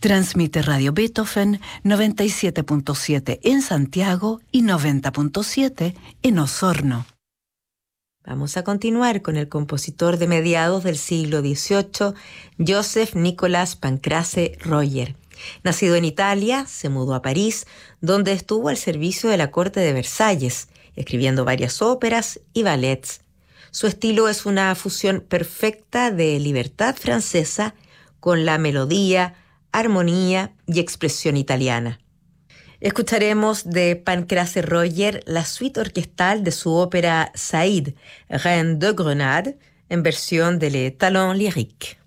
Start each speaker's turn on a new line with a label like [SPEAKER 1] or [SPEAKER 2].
[SPEAKER 1] Transmite Radio Beethoven 97.7 en Santiago y 90.7 en Osorno.
[SPEAKER 2] Vamos a continuar con el compositor de mediados del siglo XVIII, Joseph Nicolas Pancrace Royer. Nacido en Italia, se mudó a París, donde estuvo al servicio de la corte de Versalles, escribiendo varias óperas y ballets. Su estilo es una fusión perfecta de libertad francesa con la melodía, armonía y expresión italiana. Escucharemos de Pancrace Royer la suite orquestal de su ópera Saïd, Reine de Grenade, en versión de Les Talents Lyriques.